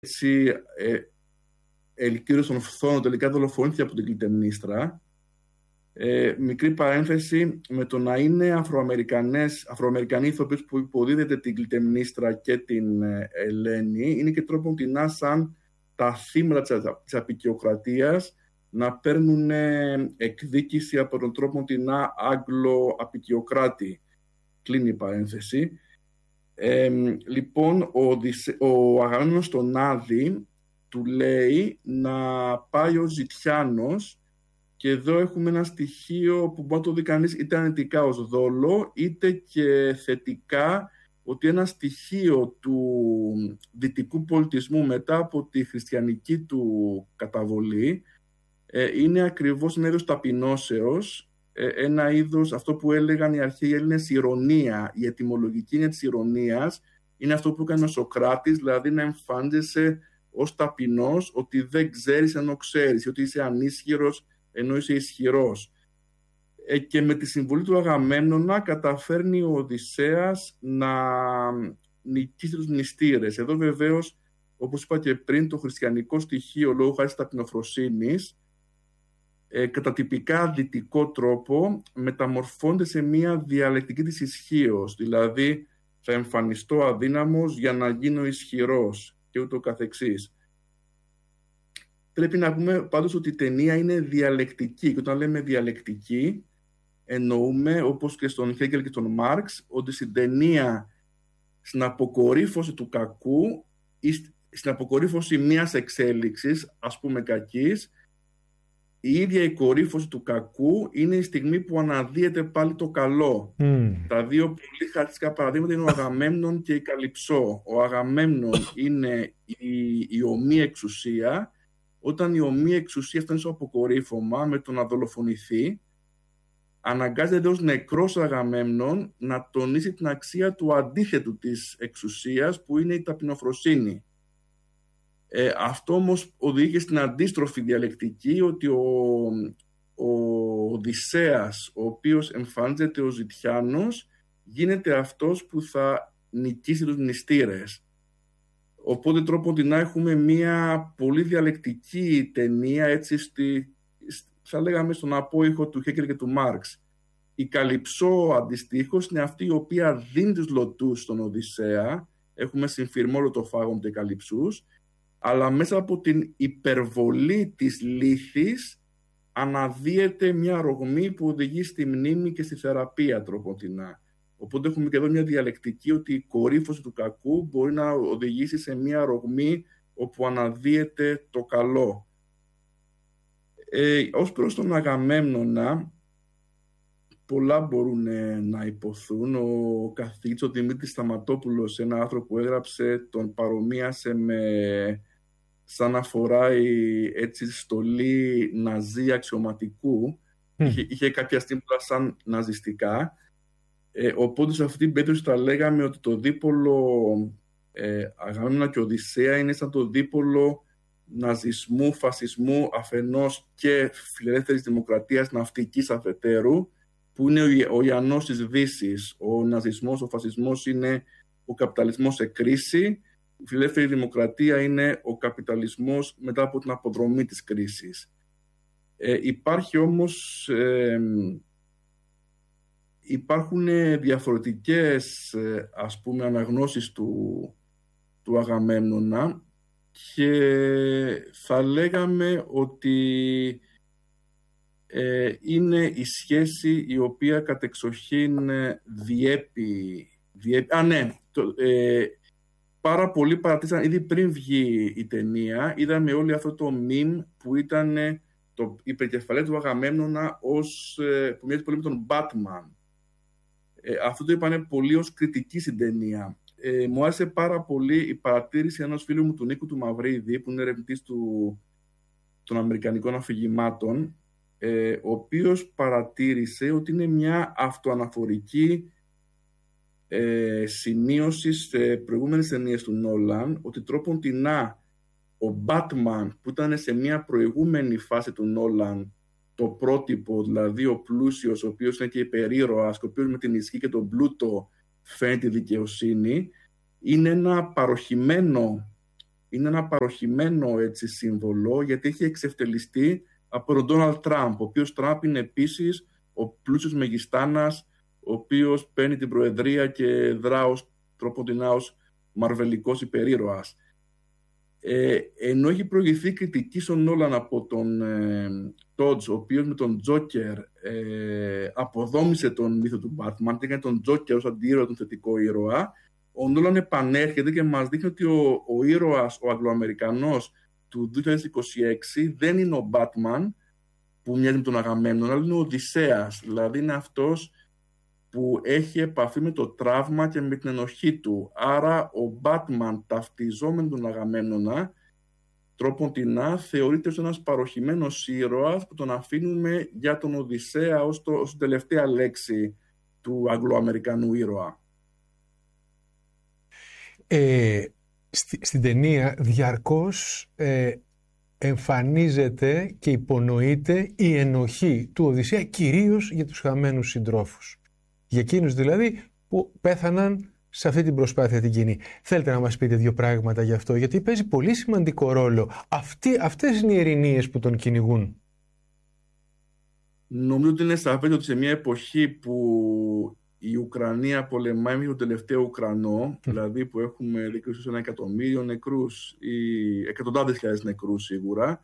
έτσι ελκύρωσε τον φθόνο, τελικά δολοφονήθηκε από την Κλητεμνίστρα. Μικρή παρένθεση, με το να είναι Αφροαμερικανοί ηθοποιοί που υποδίδεται την Κλητεμνίστρα και την Ελένη, είναι και τρόπο τεινά σαν τα θύματα της αποικιοκρατίας να παίρνουν εκδίκηση από τον τρόπο τεινά Άγγλο αποικιοκράτη. Κλείνει η παρένθεση. Λοιπόν, ο Αγαμέμνονας στον Άδη του λέει να πάει ο Ζητιάνος, και εδώ έχουμε ένα στοιχείο που μπορεί να το δει κανείς είτε αρνητικά ως δόλο, είτε και θετικά, ότι ένα στοιχείο του δυτικού πολιτισμού μετά από τη χριστιανική του καταβολή είναι ακριβώς ένα είδος ταπεινώσεως, ένα είδος, αυτό που έλεγαν οι αρχαίοι Έλληνες, ηρωνία. Η ετυμολογική είναι της ηρωνίας, είναι αυτό που έκανε ο Σωκράτης, δηλαδή να εμφάνιζεσαι ως ταπεινός, ότι δεν ξέρεις ενώ ξέρεις, ότι είσαι ανίσχυρος ενώ είσαι ισχυρός. Και με τη συμβουλή του Αγαμέμνονα καταφέρνει ο Οδυσσέας να νικήσει τους μνηστήρες. Εδώ βεβαίως, όπως είπα και πριν, το χριστιανικό στοιχείο λόγω χάρη της ταπεινοφροσύνης κατά τυπικά δυτικό τρόπο μεταμορφώνεται σε μια διαλεκτική της ισχύος, δηλαδή θα εμφανιστώ αδύναμος για να γίνω ισχυρός και ούτω καθεξής. Πρέπει να πούμε πάντως ότι η ταινία είναι διαλεκτική, και όταν λέμε διαλεκτική εννοούμε, όπως και στον Χέγκελ και τον Μάρξ, ότι στην ταινία, στην αποκορύφωση του κακού ή στην αποκορύφωση μιας εξέλιξης, ας πούμε κακής, η ίδια η κορύφωση του κακού είναι η στιγμή που αναδύεται πάλι το καλό. Τα δύο πολύ χαρακτηριστικά παραδείγματα είναι ο Αγαμέμνων και η Καλυψό. Ο Αγαμέμνων είναι η ομή εξουσία. Όταν η ομή εξουσία φτάνει στο αποκορύφωμα με το να δολοφονηθεί, αναγκάζεται ως νεκρός Αγαμέμνων να τονίσει την αξία του αντίθετου της εξουσίας, που είναι η ταπεινοφροσύνη. Αυτό όμως οδηγεί στην αντίστροφη διαλεκτική, ότι ο Οδυσσέας, ο οποίος εμφανίζεται ως Ζητιάνος, γίνεται αυτός που θα νικήσει τους μνηστήρες. Οπότε τρόπο ότι να έχουμε μια πολύ διαλεκτική ταινία, έτσι θα λέγαμε στον απόϊχο του Χέγκελ και του Μάρξ. Η Καλυψό αντιστοίχως είναι αυτή η οποία δίνει τους λωτούς στον Οδυσσέα. Έχουμε συμφυρμό λωτοφάγων και Καλυψούς, αλλά μέσα από την υπερβολή της λύθης αναδύεται μια ρογμή που οδηγεί στη μνήμη και στη θεραπεία τροποτινά. Οπότε έχουμε και εδώ μια διαλεκτική, ότι η κορύφωση του κακού μπορεί να οδηγήσει σε μια ρογμή όπου αναδύεται το καλό. Ως προς τον Αγαμέμνονα, πολλά μπορούν να υποθούν. Ο καθηγητής ο Δημήτρης Σταματόπουλος, σε ένα άρθρο που έγραψε, τον παρομοίασε με σαν να φοράει έτσι στολή ναζί αξιωματικού. Είχε κάποια στίμπουλα σαν ναζιστικά. Οπότε σε αυτή την περίπτωση θα λέγαμε ότι το δίπολο Αγαμέμνονα και Οδυσσέα είναι σαν το δίπολο ναζισμού, φασισμού αφενός και φιλελεύθερης δημοκρατίας ναυτικής αφετέρου, που είναι ο Ιαννός της Δύσης. Ο ναζισμός, ο φασισμός είναι ο καπιταλισμός σε κρίση. Η φιλελεύθερη δημοκρατία είναι ο καπιταλισμός μετά από την αποδρομή της κρίσης. Υπάρχει όμως... Υπάρχουν διαφορετικές, ας πούμε, αναγνώσεις του Αγαμέμνονα, και θα λέγαμε ότι είναι η σχέση η οποία κατεξοχήν διέπει. Πάρα πολλοί παρατήρησαν ήδη πριν βγει η ταινία, είδαμε όλοι αυτό το meme που ήταν το υπερκεφαλαίο του Αγαμέμνονα που μοιάζει πολύ με τον Batman. Αυτό το είπανε πολύ ως κριτική στην ταινία. Μου άρεσε πάρα πολύ η παρατήρηση ενός φίλου μου, του Νίκου του Μαυρίδη, που είναι ερευνητής των Αμερικανικών αφηγημάτων, ο οποίος παρατήρησε ότι είναι μια αυτοαναφορική σημείωση σε προηγούμενες ταινίες του Νόλαν, ότι τρόποντινά ο Batman, που ήταν σε μια προηγούμενη φάση του Νόλαν το πρότυπο, δηλαδή ο πλούσιος, ο οποίος είναι και υπερήρωας, ο οποίος με την ισχύ και τον πλούτο φέρνει τη δικαιοσύνη, είναι ένα παροχημένο είναι ένα παροχημένο έτσι σύμβολο, γιατί έχει εξευτελιστεί από τον Ντόναλντ Τραμπ, ο οποίος Τραμπ είναι επίσης ο πλούσιος μεγιστάνας, ο οποίος παίρνει την προεδρία και δρά ως τρόποντινά ως μαρβελικός υπερήρωας. Ενώ έχει προηγηθεί κριτική στον Νόλαν από τον Τότζ, ο οποίος με τον Τζόκερ αποδόμησε τον μύθο του Batman και έκανε τον Τζόκερ ως αντίήρωα, τον θετικό ήρωα, ο Νόλαν επανέρχεται και μας δείχνει ότι ο ήρωας, ο Αγγλοαμερικανός του 2026 δεν είναι ο Batman που μοιάζει με τον Αγαμέμνονα, αλλά είναι ο Οδυσσέας. Δηλαδή είναι αυτός που έχει επαφή με το τραύμα και με την ενοχή του. Άρα ο Batman, ταυτιζόμενο τον Αγαμέμνονα, τρόποντινά θεωρείται ως ένας παροχημένος ήρωας που τον αφήνουμε για τον Οδυσσέα ως τελευταία λέξη του Αγγλοαμερικανού ήρωα. Στην ταινία διαρκώς εμφανίζεται και υπονοείται η ενοχή του Οδυσσέα, κυρίως για τους χαμένους συντρόφους. Για εκείνους δηλαδή που πέθαναν σε αυτή την προσπάθεια την κοινή. Θέλετε να μας πείτε δύο πράγματα γι' αυτό, γιατί παίζει πολύ σημαντικό ρόλο. Αυτές είναι οι ειρηνίες που τον κυνηγούν. Νομίζω ότι είναι σαφές ότι σε μια εποχή που η Ουκρανία πολεμάει με τον τελευταίο Ουκρανό, δηλαδή που έχουμε δικαιώσει 1 εκατομμύριο νεκρούς ή εκατοντάδες χιλιάδες νεκρούς σίγουρα,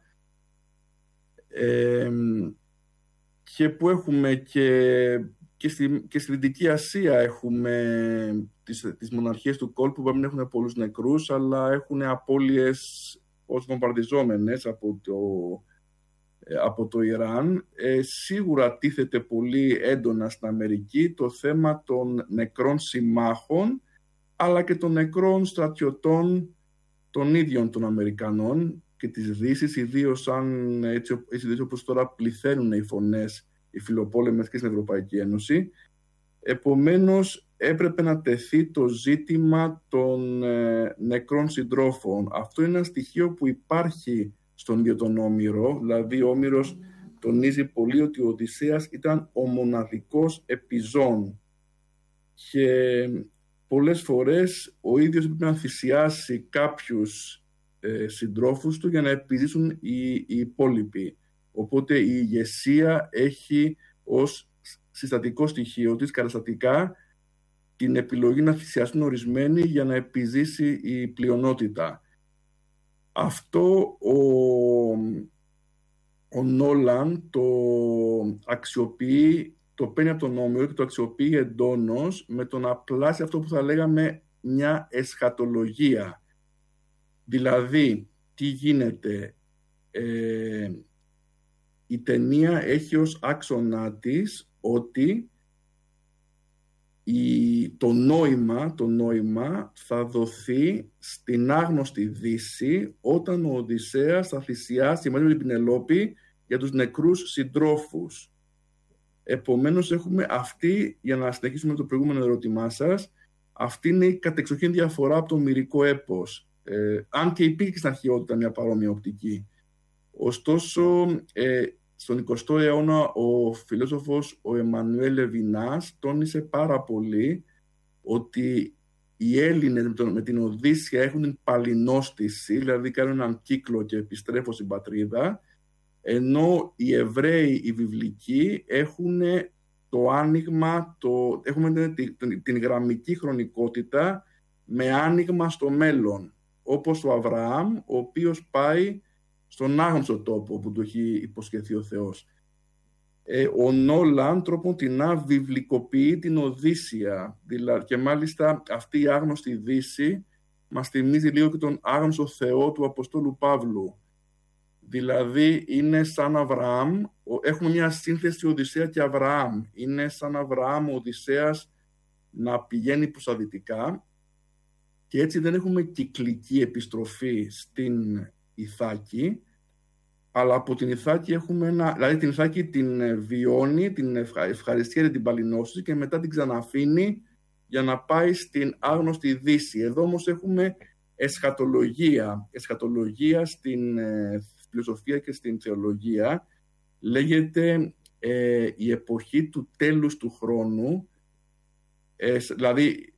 και που έχουμε και στη Δυτική Ασία έχουμε τις μοναρχίες του κόλπου που δεν έχουν πολλούς νεκρούς, αλλά έχουν απώλειες ως βομβαρδιζόμενες από το Ιράν. Σίγουρα τίθεται πολύ έντονα στην Αμερική το θέμα των νεκρών συμμάχων, αλλά και των νεκρών στρατιωτών των ίδιων των Αμερικανών και της Δύσης, ιδίως όπως τώρα πληθαίνουν οι φωνές, οι φιλοπόλεμες και στην Ευρωπαϊκή Ένωση. Επομένως, έπρεπε να τεθεί το ζήτημα των νεκρών συντρόφων. Αυτό είναι ένα στοιχείο που υπάρχει στον ίδιο τον Όμηρο. Δηλαδή, ο Όμηρος τονίζει πολύ ότι ο Οδυσσέας ήταν ο μοναδικός επιζών. Και πολλές φορές ο ίδιος έπρεπε να θυσιάσει κάποιους συντρόφους του για να επιζήσουν οι υπόλοιποι. Οπότε η ηγεσία έχει ως συστατικό στοιχείο της καταστατικά την επιλογή να θυσιάσουν ορισμένοι για να επιζήσει η πλειονότητα. Αυτό ο Νόλαν το αξιοποιεί, το παίρνει από τον Όμηρο και το αξιοποιεί εντόνως με το να πλάσει αυτό που θα λέγαμε μια εσχατολογία. Δηλαδή, τι γίνεται, η ταινία έχει ως άξονά της ότι το νόημα θα δοθεί στην άγνωστη Δύση όταν ο Οδυσσέας θα θυσιάσει μαζί με την Πηνελόπη για τους νεκρούς συντρόφους. Επομένως έχουμε αυτή, για να συνεχίσουμε το προηγούμενο ερώτημά σας, αυτή είναι η κατεξοχήν διαφορά από το μυρικό έπος. Αν και υπήρχε στην αρχαιότητα μια παρόμοια οπτική. Ωστόσο, στον 20ο αιώνα ο φιλόσοφος ο Εμμανουέλ Λεβινάς τόνισε πάρα πολύ ότι οι Έλληνες με την Οδύσσεια έχουν την παλινόστηση, δηλαδή κάνουν έναν κύκλο και επιστρέφουν στην πατρίδα, ενώ οι Εβραίοι, οι βιβλικοί, έχουν το άνοιγμα, έχουμε την γραμμική χρονικότητα με άνοιγμα στο μέλλον, όπως ο Αβραάμ, ο οποίος πάει στον άγνωστο τόπο που του έχει υποσχεθεί ο Θεός. Ο Νόλαν τρόποντινά βιβλικοποιεί την Οδύσσεια, και μάλιστα αυτή η άγνωστη Δύση μας θυμίζει λίγο και τον άγνωστο Θεό του Αποστόλου Παύλου. Δηλαδή είναι σαν Αβραάμ, έχουμε μια σύνθεση Οδυσσέα και Αβραάμ. Είναι σαν Αβραάμ ο Οδυσσέας να πηγαίνει προς τα δυτικά και έτσι δεν έχουμε κυκλική επιστροφή στην Ιθάκη, αλλά από την Ιθάκη έχουμε δηλαδή την Ιθάκη την βιώνει, την ευχαριστιέται την παλινόστηση και μετά την ξαναφύνει για να πάει στην άγνωστη Δύση. Εδώ όμως έχουμε εσχατολογία στην φιλοσοφία και στην θεολογία. Λέγεται η εποχή του τέλους του χρόνου, δηλαδή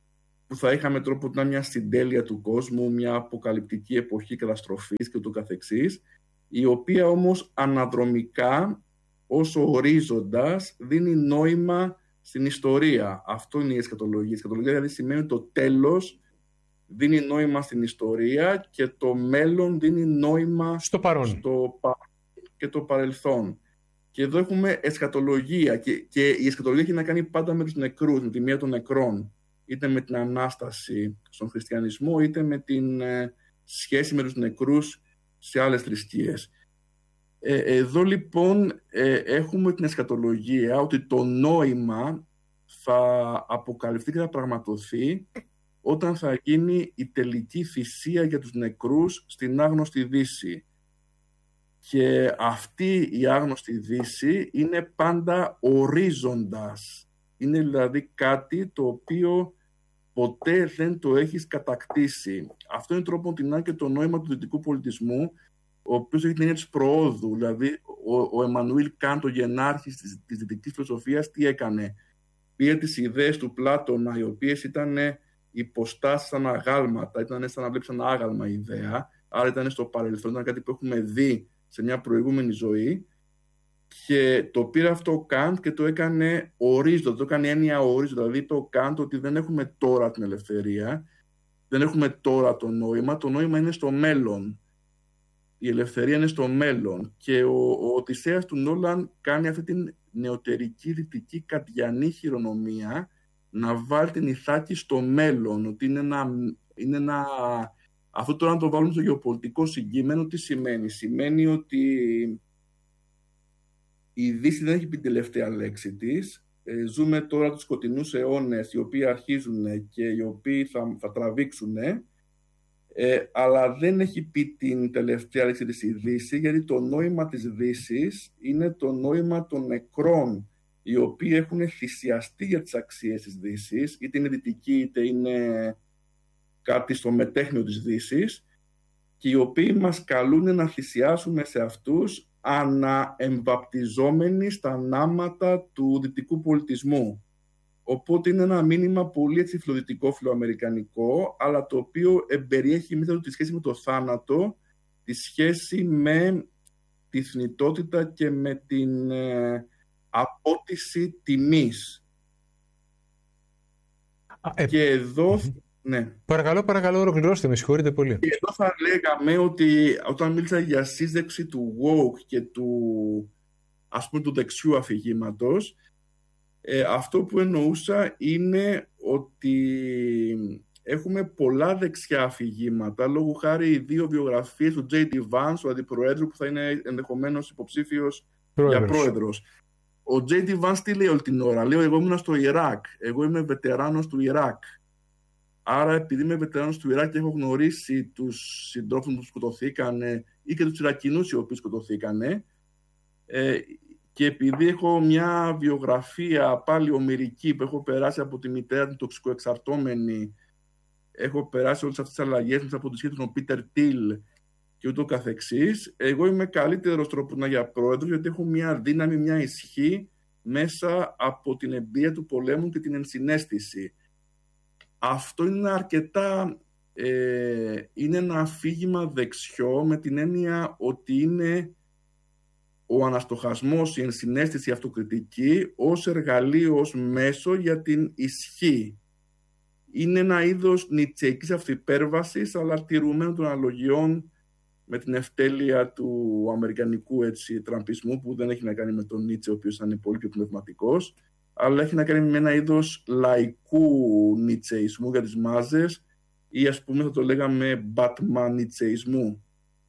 που θα είχαμε τρόπο να μια συντέλεια του κόσμου, μια αποκαλυπτική εποχή καταστροφής και ούτω καθεξής, η οποία όμως αναδρομικά, όσο ορίζοντας, δίνει νόημα στην ιστορία. Αυτό είναι η εσκατολογία. Η εσκατολογία δηλαδή σημαίνει το τέλος δίνει νόημα στην ιστορία και το μέλλον δίνει νόημα στο παρόν και το παρελθόν. Και εδώ έχουμε εσκατολογία και η εσκατολογία έχει να κάνει πάντα με τους νεκρούς, με τη μία των νεκρών, είτε με την Ανάσταση στον χριστιανισμό, είτε με την σχέση με τους νεκρούς σε άλλες θρησκείες. Εδώ λοιπόν έχουμε την εσκατολογία ότι το νόημα θα αποκαλυφθεί και θα πραγματοθεί όταν θα γίνει η τελική θυσία για τους νεκρούς στην άγνωστη Δύση. Και αυτή η άγνωστη Δύση είναι πάντα ορίζοντας. Είναι δηλαδή κάτι το οποίο ποτέ δεν το έχεις κατακτήσει. Αυτό είναι τρόπον την και το νόημα του δυτικού πολιτισμού, ο οποίος έχει την έννοια της προόδου. Δηλαδή, ο Εμμανουήλ Καντ, ο γενάρχης της δυτικής φιλοσοφίας, τι έκανε? Πήρε τις ιδέες του Πλάτωνα, οι οποίες ήταν υποστάσεις σαν αγάλματα, ήταν σαν να βλέπεις ένα άγαλμα ιδέα, άρα ήταν στο παρελθόν, ήταν κάτι που έχουμε δει σε μια προηγούμενη ζωή, και το πήρε αυτό ο Καντ και το έκανε ορίζοντα, το έκανε έννοια ορίζοντα. Δηλαδή είπε ο Καντ ότι δεν έχουμε τώρα την ελευθερία, δεν έχουμε τώρα το νόημα είναι στο μέλλον. Η ελευθερία είναι στο μέλλον. Και ο Οδυσσέας του Νόλαν κάνει αυτή την νεωτερική δυτική καντιανή χειρονομία, να βάλει την Ιθάκη στο μέλλον, ότι είναι ένα... Αυτό τώρα να το βάλουμε στο γεωπολιτικό συγκείμενο, τι σημαίνει? Σημαίνει ότι η Δύση δεν έχει πει την τελευταία λέξη της. Ζούμε τώρα τους σκοτεινούς αιώνες, οι οποίοι αρχίζουν και οι οποίοι θα τραβήξουν, αλλά δεν έχει πει την τελευταία λέξη της η Δύση, γιατί το νόημα της Δύσης είναι το νόημα των νεκρών, οι οποίοι έχουν θυσιαστεί για τις αξίες της Δύσης, είτε είναι δυτική είτε είναι κάτι στο μετέχνιο της Δύσης, και οι οποίοι μας καλούν να θυσιάσουμε σε αυτούς αναεμβαπτιζόμενοι στα νάματα του δυτικού πολιτισμού. Οπότε είναι ένα μήνυμα πολύ φιλοδυτικό, φιλοαμερικανικό, αλλά το οποίο εμπεριέχει μέσα του τη σχέση με το θάνατο, τη σχέση με τη θνητότητα και με την απότιση τιμής. Και εδώ... Ναι. Παρακαλώ, ολοκληρώστε, με συγχωρείτε πολύ. Και εδώ θα λέγαμε ότι όταν μίλησα για σύσδεξη του woke και του δεξιού αφηγήματος, αυτό που εννοούσα είναι ότι έχουμε πολλά δεξιά αφηγήματα, λόγω χάρη οι δύο βιογραφίες του J.D. Vance, του αντιπροέδρου, που θα είναι ενδεχομένως υποψήφιος για πρόεδρος. Ο J.D. Vance τι λέει όλη την ώρα? Λέει, εγώ ήμουν στο Ιράκ, εγώ είμαι βετεράνος του Ιράκ. Άρα, επειδή είμαι βετεράνος του Ιράκ και έχω γνωρίσει τους συντρόφους που σκοτωθήκαν ή και τους Ιρακινούς οι οποίοι σκοτωθήκαν, και επειδή έχω μια βιογραφία πάλι ομηρική που έχω περάσει από τη μητέρα την τοξικοεξαρτώμενη, έχω περάσει όλες αυτές τις αλλαγές μέσα από τη σχέση με τον Πίτερ Τιλ και ούτω καθεξής, εγώ είμαι καλύτερος τρόπος να για πρόεδρος, γιατί έχω μια δύναμη, μια ισχύ μέσα από την εμπειρία του πολέμου και την ενσυναίσθηση. Αυτό είναι αρκετά, είναι ένα αφήγημα δεξιό, με την έννοια ότι είναι ο αναστοχασμός, η ενσυναίσθηση, η αυτοκριτική ως εργαλείο, ως μέσο για την ισχύ. Είναι ένα είδος νιτσεϊκής αυτοϋπέρβασης, αλλά τηρουμένων των αναλογιών με την ευτέλεια του αμερικανικού τραμπισμού, που δεν έχει να κάνει με τον Νίτσε, ο οποίος ήταν πολύ πιο πνευματικός, αλλά έχει να κάνει με ένα είδος λαϊκού νιτσεϊσμού για τις μάζες, ή ας πούμε θα το λέγαμε μπατμανιτσεϊσμού.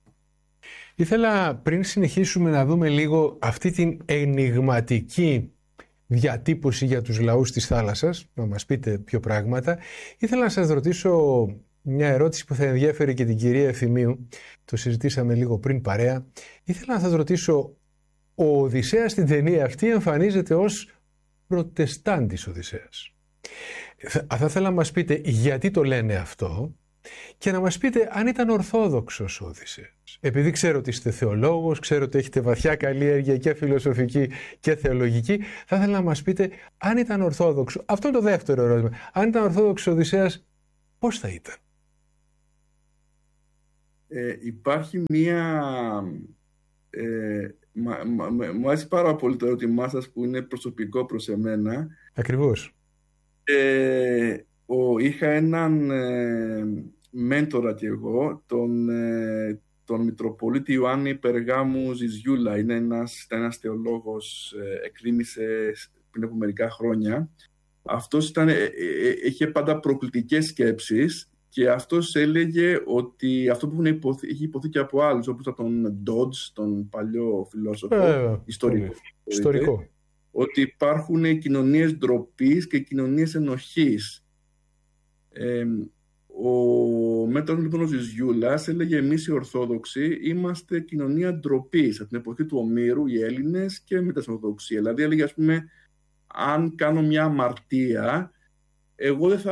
Ήθελα πριν συνεχίσουμε να δούμε λίγο αυτή την ενιγματική διατύπωση για τους λαούς της θάλασσας, να μας πείτε πιο πράγματα. Ήθελα να σας ρωτήσω μια ερώτηση που θα ενδιαφέρει και την κυρία Ευθυμίου, το συζητήσαμε λίγο πριν παρέα. Ήθελα να σας ρωτήσω, ο Οδυσσέας στην ταινία αυτή εμφανίζεται ως προτεστάντης Οδυσσέας. Θα ήθελα να μας πείτε γιατί το λένε αυτό και να μας πείτε αν ήταν ορθόδοξος ο Οδυσσέας. Επειδή ξέρω ότι είστε θεολόγος, ξέρω ότι έχετε βαθιά καλλιέργεια και φιλοσοφική και θεολογική, θα ήθελα να μας πείτε αν ήταν ορθόδοξο. Αυτό είναι το δεύτερο ερώτημα. Αν ήταν ορθόδοξος ο Οδυσσέας πώς θα ήταν? Υπάρχει μία... μου άρεσε πάρα πολύ το ερώτημά σας που είναι προσωπικό προς εμένα. Ακριβώς. Είχα έναν μέντορα κι εγώ, τον Μητροπολίτη Ιωάννη Περγάμου Ζιζιούλα. Ήταν ένας θεολόγος, εκκρίμησε πριν από μερικά χρόνια. Αυτός είχε πάντα προκλητικές σκέψεις και αυτός έλεγε ότι αυτό που έχει υποθεί και από άλλους, όπως από τον Dodge, τον παλιό φιλόσοφο, ιστορικό, ότι υπάρχουν κοινωνίες ντροπής και κοινωνίες ενοχής. Ο μέτρος λοιπόν ο Ζιζιούλας έλεγε εμείς οι Ορθόδοξοι είμαστε κοινωνία ντροπής. Από την εποχή του Ομήρου οι Έλληνες και μετά στην Ορθοδοξία. Δηλαδή έλεγε, ας πούμε, αν κάνω μια αμαρτία, εγώ δεν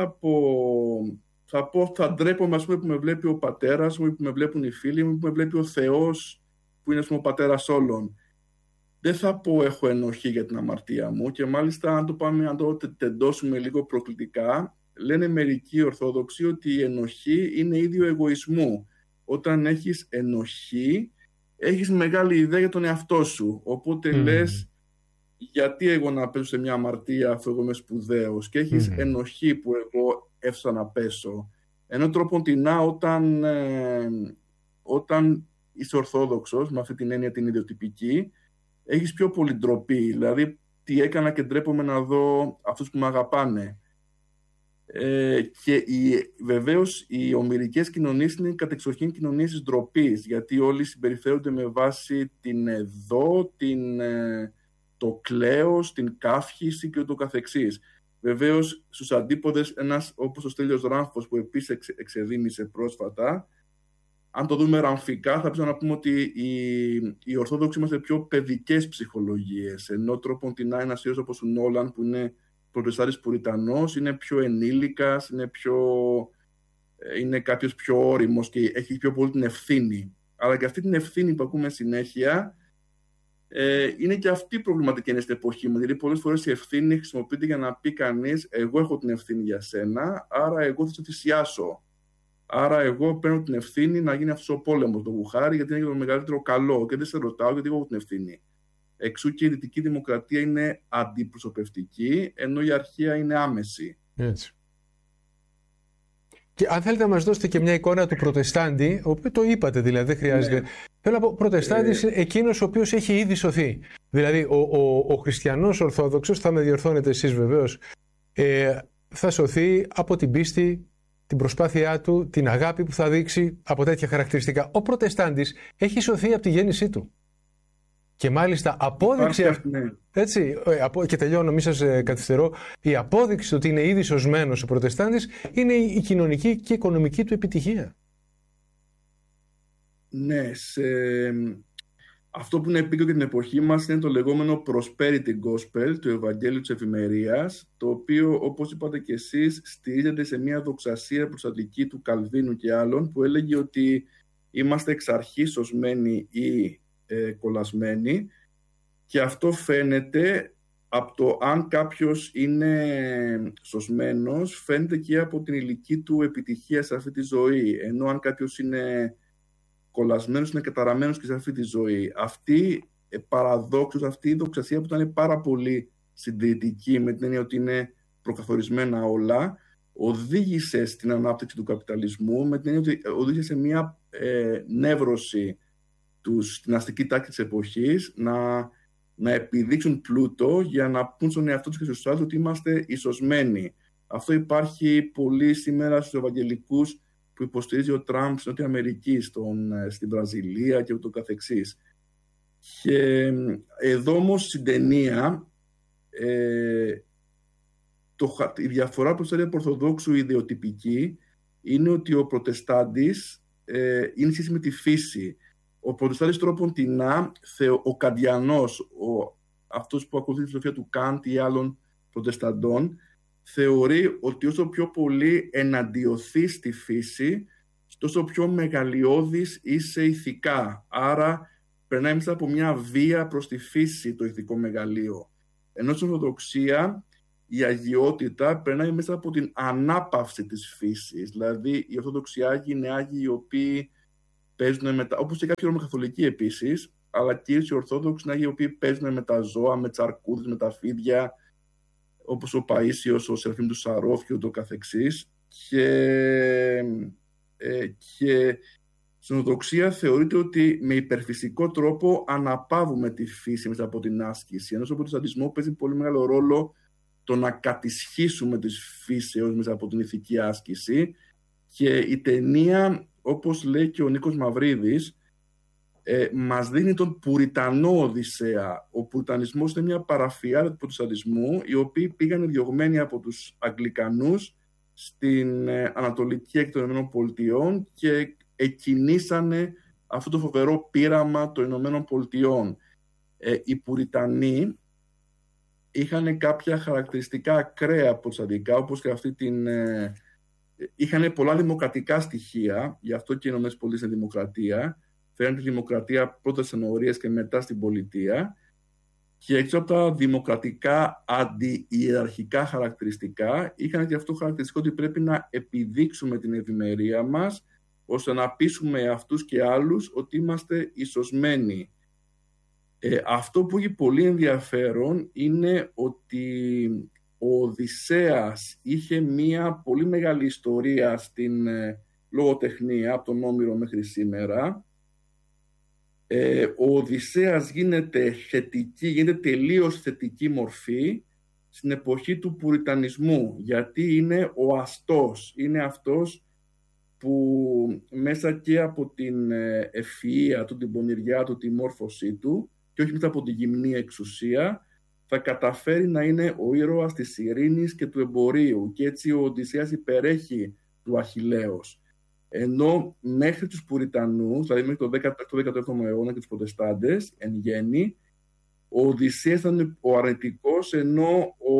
θα ντρέπομαι, ας πούμε, που με βλέπει ο πατέρας μου ή που με βλέπουν οι φίλοι μου, που με βλέπει ο Θεός που είναι, ας πούμε, ο πατέρας όλων. Δεν θα πω έχω ενοχή για την αμαρτία μου, και μάλιστα αν το τεντώσουμε λίγο προκλητικά, λένε μερικοί Ορθόδοξοι ότι η ενοχή είναι ίδιο εγωισμού. Όταν έχεις ενοχή, έχεις μεγάλη ιδέα για τον εαυτό σου. Οπότε λες, γιατί εγώ να πέσω σε μια αμαρτία αφού εγώ είμαι σπουδαίος, και έχεις ενοχή που εγώ έφτασα να πέσω. Ενώ τρόποντινά όταν είσαι Ορθόδοξος, με αυτή την έννοια την ιδιοτυπική, έχεις πιο πολύ ντροπή. Δηλαδή, τι έκανα και ντρέπομαι να δω αυτούς που με αγαπάνε. Και βεβαίως οι ομηρικές κοινωνίες είναι κατεξοχήν κοινωνίες της ντροπής, γιατί όλοι συμπεριφέρονται με βάση την εδώ, το κλέος, την καύχηση και ούτω καθεξής. Βεβαίως στους αντίποδες ένας όπως ο Στέλιος Ράμφος, που επίσης εξεδήμησε πρόσφατα, αν το δούμε ραμφικά θα πρέπει να πούμε ότι οι Ορθόδοξοι είμαστε πιο παιδικές ψυχολογίες, ενώ τρόποντινά ένας ήρωας όπως ο Νόλαν, που είναι προτεστάντης πουριτανός, είναι πιο ενήλικας, είναι κάποιος πιο όριμος και έχει πιο πολύ την ευθύνη. Αλλά και αυτή την ευθύνη που ακούμε συνέχεια είναι και αυτή προβληματική στην εποχή μας. Δηλαδή πολλές φορές η ευθύνη χρησιμοποιείται για να πει κανείς, εγώ έχω την ευθύνη για σένα, άρα εγώ θα σε θυσιάσω. Άρα εγώ παίρνω την ευθύνη να γίνει αυτός ο πόλεμος, το γουχάρι, γιατί είναι για το μεγαλύτερο καλό και δεν σε ρωτάω γιατί εγώ έχω την ευθύνη. Εξού και η δυτική δημοκρατία είναι αντιπροσωπευτική, ενώ η αρχαία είναι άμεση. Έτσι. Και αν θέλετε να μας δώσετε και μια εικόνα του προτεστάντη, το είπατε δηλαδή, δεν χρειάζεται. Ναι. Θέλω να πω, προτεστάντης εκείνος ο οποίος έχει ήδη σωθεί. Δηλαδή, ο χριστιανός Ορθόδοξος, θα με διορθώνετε εσείς βεβαίως, θα σωθεί από την πίστη, την προσπάθειά του, την αγάπη που θα δείξει, από τέτοια χαρακτηριστικά. Ο προτεστάντης έχει σωθεί από τη γέννησή του. Και μάλιστα απόδειξη έτσι, και τελειώνω, μη σας καθυστερώ, η απόδειξη ότι είναι ήδη σωσμένος ο προτεστάντης είναι η κοινωνική και οικονομική του επιτυχία. Ναι, αυτό που είναι επίκαιρο για την εποχή μας είναι το λεγόμενο prosperity gospel, του Ευαγγέλιου της Ευημερίας, το οποίο, όπως είπατε και εσείς, στηρίζεται σε μια δοξασία προστατική του Καλβίνου και άλλων, που έλεγε ότι είμαστε εξ αρχής σωσμένοι ή κολλασμένοι, και αυτό φαίνεται από το αν κάποιος είναι σωσμένος, φαίνεται και από την ηλική του επιτυχία σε αυτή τη ζωή, ενώ αν κάποιος είναι κολλασμένος, είναι καταραμένος και σε αυτή τη ζωή. Αυτή παραδόξως, αυτή η δοξασία που ήταν πάρα πολύ συντηρητική, με την έννοια ότι είναι προκαθορισμένα όλα, οδήγησε στην ανάπτυξη του καπιταλισμού, με την έννοια ότι οδήγησε σε μια νεύρωση στην αστική τάξη της εποχής να επιδείξουν πλούτο για να πούν στον εαυτό τους και στους άλλους ότι είμαστε ισοσμένοι. Αυτό υπάρχει πολύ σήμερα στους Ευαγγελικούς που υποστηρίζει ο Τραμπ στην Νότια Αμερική, στην Βραζιλία και ούτω καθεξής. Και εδώ όμως στην ταινία η διαφορά προς την Ορθοδόξου ιδεοτυπική είναι ότι ο προτεστάντης είναι σχέση με τη φύση. Ο προτεστάντης τρόποντινά, ο καντιανός, αυτός που ακολουθεί τη φιλοσοφία του Καντ ή άλλων προτεσταντών, θεωρεί ότι όσο πιο πολύ εναντιωθείς στη φύση, τόσο πιο μεγαλειώδης είσαι ηθικά. Άρα περνάει μέσα από μια βία προς τη φύση το ηθικό μεγαλείο. Ενώ στην Ορθοδοξία η αγιότητα περνάει μέσα από την ανάπαυση της φύσης. Δηλαδή, οι Ορθόδοξοι Άγιοι είναι Άγιοι οι οποίοι παίζουν με τα... όπως και κάποιοι Ρωμαιοκαθολικοί επίσης, αλλά κυρίως οι Ορθόδοξοι είναι Άγιοι οι οποίοι παίζουν με τα ζώα, με τις αρκούδες, με τα φίδια, όπως ο Παΐσιος, ο Σεραφείμ του Σαρόφ και ούτω καθεξής. Και στην Ορθοδοξία θεωρείται ότι με υπερφυσικό τρόπο αναπαύουμε τη φύση μέσα από την άσκηση, ενώ στον Προτεσταντισμό παίζει πολύ μεγάλο ρόλο το να κατησχίσουμε τις φύσεως μέσα από την ηθική άσκηση. Και η ταινία, όπως λέει και ο Νίκος Μαυρίδης, μας δίνει τον Πουριτανό Οδυσσέα. Ο Πουριτανισμός είναι μια παραφιάδα του Προτεσταντισμού, οι οποίοι πήγαν διωγμένοι από τους Αγγλικανούς στην Ανατολική Έκτη των ΗΠΑ και εκκινήσανε αυτό το φοβερό πείραμα των ΗΠΑ. Οι Πουριτανοί είχαν κάποια χαρακτηριστικά ακραία προστατικά, όπως και αυτή την... είχαν πολλά δημοκρατικά στοιχεία, γι' αυτό και οι ΗΠΑ είναι δημοκρατία. Φέρνουν τη δημοκρατία πρώτα στις ενορίες και μετά στην πολιτεία. Και έξω από τα δημοκρατικά αντιιεραρχικά χαρακτηριστικά, είχαν και αυτό το χαρακτηριστικό ότι πρέπει να επιδείξουμε την ευημερία μας, ώστε να πείσουμε αυτούς και άλλους ότι είμαστε ισοσμένοι. Αυτό που έχει πολύ ενδιαφέρον είναι ότι ο Οδυσσέας είχε μία πολύ μεγάλη ιστορία στην λογοτεχνία, από τον Όμηρο μέχρι σήμερα. Ο Οδυσσέας γίνεται τελείως θετική μορφή στην εποχή του Πουριτανισμού, γιατί είναι ο αστός, είναι αυτός που μέσα και από την ευφυΐα του, την πονηριά του, τη μόρφωσή του και όχι μετά από τη γυμνή εξουσία, θα καταφέρει να είναι ο ήρωας της ειρήνης και του εμπορίου, και έτσι ο Οδυσσέας υπερέχει του Αχιλλέως. Ενώ μέχρι τους Πουριτανούς, δηλαδή μέχρι το 17ο αιώνα και τους Προτεστάντες εν γέννη, ο Οδυσσέας ήταν ο αρνητικός, ενώ ο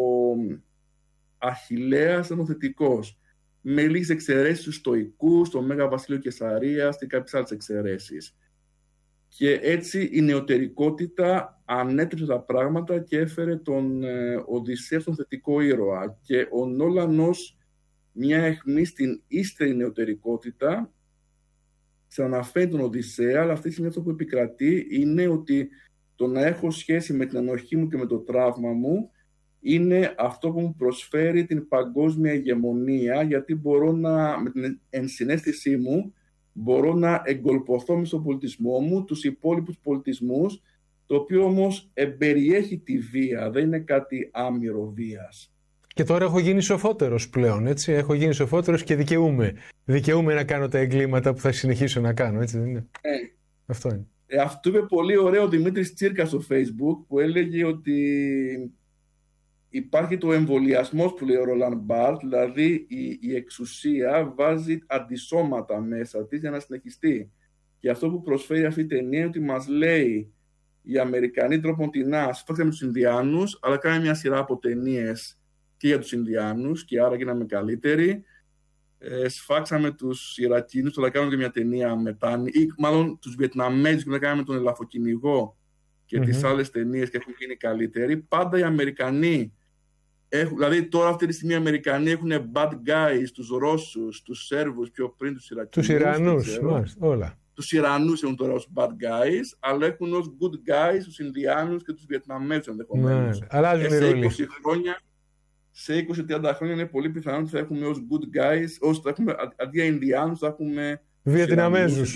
Αχιλλέας ήταν ο θετικός. Με λίγες εξαιρέσεις στους Στοικούς, στο Μέγα Βασίλειο Καισαρίας και κάποιες άλλες εξαιρέσεις. Και έτσι η νεωτερικότητα ανέτρεψε τα πράγματα και έφερε τον Οδυσσέα στον θετικό ήρωα. Και ο Νόλαν ως μια αιχμή στην ύστερη νεωτερικότητα ξαναφέρει τον Οδυσσέα, αλλά αυτή τη στιγμή αυτό που επικρατεί είναι ότι το να έχω σχέση με την ανοχή μου και με το τραύμα μου είναι αυτό που μου προσφέρει την παγκόσμια ηγεμονία, γιατί μπορώ με την ενσυναίσθησή μου μπορώ να εγκολποθώ μες στον πολιτισμό μου, τους υπόλοιπους πολιτισμούς, το οποίο όμως εμπεριέχει τη βία, δεν είναι κάτι άμυρο βίας. Και τώρα έχω γίνει σοφότερος πλέον, έτσι. Έχω γίνει σοφότερος και δικαιούμαι να κάνω τα εγκλήματα που θα συνεχίσω να κάνω, έτσι δεν είναι? Αυτό είναι. Αυτό είπε πολύ ωραίο ο Δημήτρης Τσίρκας στο Facebook, που έλεγε ότι υπάρχει το εμβολιασμός που λέει ο Ρολάν Μπάρτ, δηλαδή η εξουσία βάζει αντισώματα μέσα της για να συνεχιστεί. Και αυτό που προσφέρει αυτή η ταινία είναι ότι μας λέει οι Αμερικανοί τροποντινά σφάξαμε τους Ινδιάνους, αλλά κάναμε μια σειρά από ταινίες και για τους Ινδιάνους και άρα γίναμε καλύτεροι. Σφάξαμε τους Ιρακινούς, αλλά κάναμε και μια ταινία μετά, ή μάλλον τους Βιετναμέζους, και μετά κάναμε τον Ελαφοκυνηγό και τις άλλες ταινίες και έχουν γίνει καλύτεροι. Πάντα οι Αμερικανοί, δηλαδή τώρα αυτή τη στιγμή οι Αμερικανοί έχουν bad guys, τους Ρώσους, τους Σέρβους, πιο πριν τους Ιρακινούς. Τους Ιρανούς, όλα. Τους Ιρανούς έχουν τώρα ως bad guys, αλλά έχουν ως good guys τους Ινδιάνους και τους Βιετναμέζους ενδεχομένως. Αλλάζουν οι ρόλοι. Σε 20-30 χρόνια είναι πολύ πιθανό ότι θα έχουμε ως good guys, αντί για Ινδιάνους θα έχουμε Βιετναμέζους.